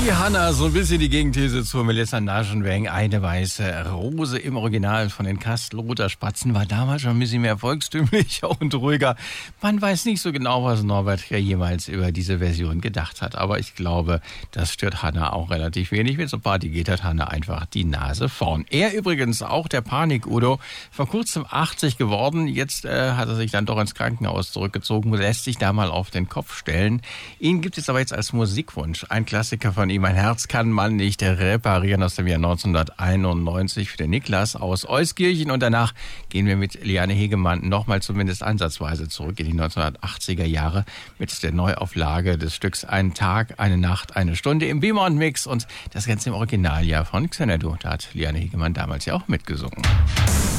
Die Hanna, so ein bisschen die Gegenthese zu Melissa Naschenweng. Eine weiße Rose im Original von den Kastelruther Spatzen war damals schon ein bisschen mehr volkstümlicher und ruhiger. Man weiß nicht so genau, was Norbert hier jemals über diese Version gedacht hat. Aber ich glaube, das stört Hanna auch relativ wenig. Wenn es um Party geht, hat Hanna einfach die Nase vorn. Er übrigens auch, der Panik-Udo, vor kurzem 80 geworden. Jetzt hat er sich dann doch ins Krankenhaus zurückgezogen, lässt sich da mal auf den Kopf stellen. Ihn gibt es aber jetzt als Musikwunsch. Ein Klassiker von ihm, Mein Herz kann man nicht reparieren, aus dem Jahr 1991 für den Niklas aus Euskirchen. Und danach gehen wir mit Liane Hegemann nochmal zumindest ansatzweise zurück in die 1980er Jahre mit der Neuauflage des Stücks Ein Tag, eine Nacht, eine Stunde im Beamer Mix und das Ganze im Originaljahr von Xanadu. Da hat Liane Hegemann damals ja auch mitgesungen.